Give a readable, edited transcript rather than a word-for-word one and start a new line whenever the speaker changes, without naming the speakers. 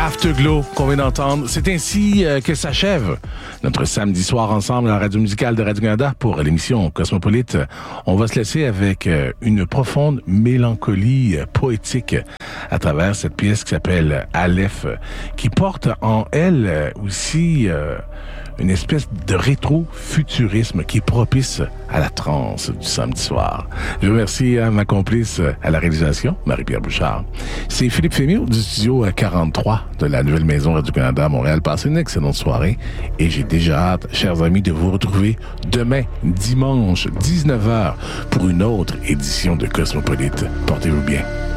Afterglow qu'on vient d'entendre. C'est ainsi que s'achève notre samedi soir ensemble à la radio musicale de Radio-Canada pour l'émission Cosmopolite. On va se laisser avec une profonde mélancolie poétique à travers cette pièce qui s'appelle Aleph, qui porte en elle aussi une espèce de rétro-futurisme qui est propice à la transe du samedi soir. Je remercie ma complice à la réalisation, Marie-Pierre Bouchard. C'est Philippe Fémiot du studio 43 de la nouvelle maison Radio-Canada à Montréal. Passez une excellente soirée et j'ai déjà hâte, chers amis, de vous retrouver demain, dimanche, 19h, pour une autre édition de Cosmopolite. Portez-vous bien.